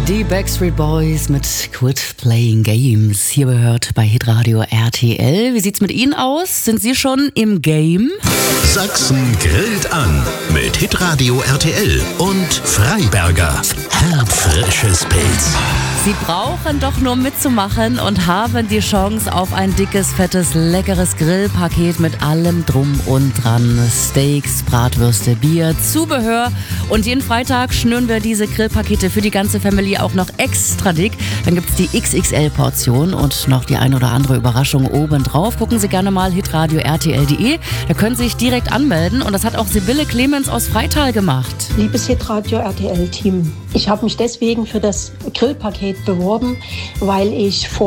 Die Backstreet Boys mit Quit Playing Games. Hier gehört bei Hitradio RTL. Wie sieht's mit Ihnen aus? Sind Sie schon im Game? Sachsen grillt an mit Hitradio RTL und Freiberger. Herbfrisches Pilz. Sie brauchen doch nur mitzumachen und haben die Chance auf ein dickes, fettes, leckeres Grillpaket mit allem drum und dran. Steaks, Bratwürste, Bier, Zubehör. Und jeden Freitag schnüren wir diese Grillpakete für die ganze Familie auch noch extra dick. Dann gibt's die XXL-Portion und noch die ein oder andere Überraschung obendrauf. Gucken Sie gerne mal hitradio-rtl.de. Da können Sie sich direkt anmelden. Und das hat auch Sibylle Clemens aus Freital gemacht. Liebes Hitradio RTL-Team, ich habe mich deswegen für das Grillpaket beworben, weil ich vor